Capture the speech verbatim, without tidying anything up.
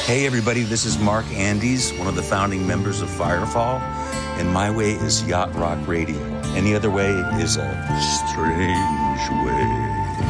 Hey everybody, this is Mark Andes, one of the founding members of Firefall, and my way is Yacht Rock Radio. Any other way is a strange way.